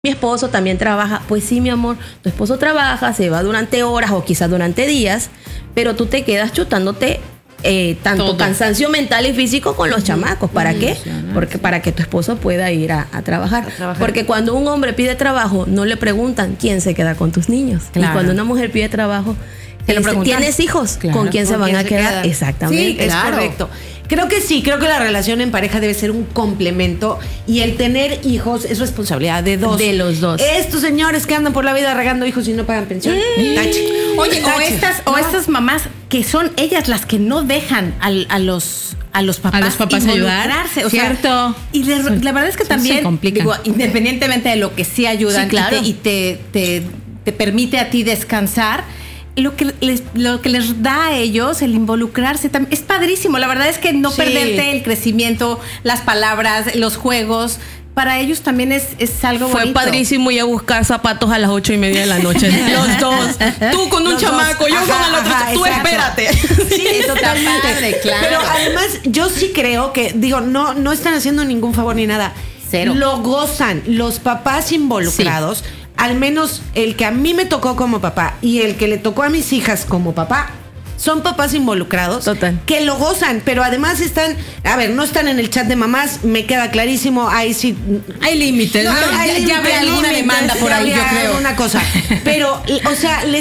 Mi esposo también trabaja. Pues sí, mi amor, tu esposo trabaja, se va durante horas o quizás durante días, pero tú te quedas chutándote tanto Todo. cansancio mental y físico con los chamacos. ¿Para qué? Porque para que tu esposo pueda ir a trabajar. Porque cuando un hombre pide trabajo, no le preguntan quién se queda con tus niños. Claro. Y cuando una mujer pide trabajo, Se lo preguntan. ¿tienes hijos? Claro. ¿Con quién se ¿Con van quién a se quedar? quedan? Exactamente. Sí, es correcto. Creo que sí, creo que la relación en pareja debe ser un complemento y el tener hijos es responsabilidad de dos. De los dos. Estos señores que andan por la vida regando hijos y no pagan pensión. Tache. Oye, Tache. o estas mamás que son ellas las que no dejan a los papás ayudar. involucrarse, o Cierto. sea, y la verdad es que Sí, también, se complican. digo, independientemente de lo que sí ayudan, Sí, claro. y te permite a ti descansar, lo que les da a ellos el involucrarse es padrísimo. La verdad es que no Sí. perderte el crecimiento, las palabras, los juegos, para ellos también es algo Fue bonito. padrísimo ir a buscar zapatos a las 8:30 de la noche. Los dos. Tú con un Los chamaco, dos. yo con Ajá, el otro. ajá, Tú exacto. espérate. Sí, totalmente. padre, claro. Pero además, yo sí creo que, digo, no están haciendo ningún favor ni nada. Cero. Lo gozan. Los papás involucrados, al menos el que a mí me tocó como papá y el que le tocó a mis hijas como papá, son papás involucrados. Total. Que lo gozan, pero además están, a ver, no están en el chat de mamás, me queda clarísimo, ahí sí. Hay límites, ¿no? Ya habrá alguna demanda por ahí, yo creo. Una cosa. Pero, o sea, les